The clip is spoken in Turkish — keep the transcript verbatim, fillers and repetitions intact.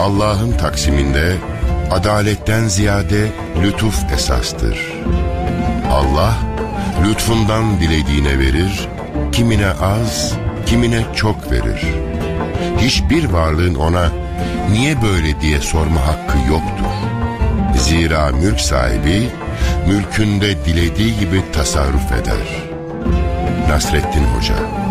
Allah'ın taksiminde adaletten ziyade lütuf esastır. Allah lütfundan dilediğine verir, kimine az, kimine çok verir. Hiçbir varlığın ona niye böyle diye sorma hakkı yoktur. Zira mülk sahibi mülkünde dilediği gibi tasarruf eder. Nasrettin Hoca.